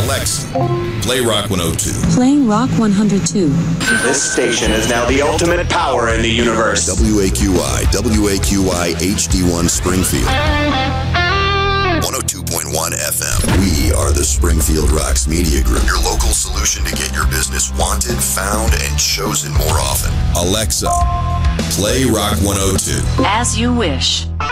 Alexa, play Rock 102. Playing Rock 102. This station is now the ultimate power in the universe. WAQI HD1 Springfield. 102.1 FM. We are the Springfield Rocks Media Group, your local solution to get your business wanted, found, and chosen more often. Alexa, play Rock 102. As you wish.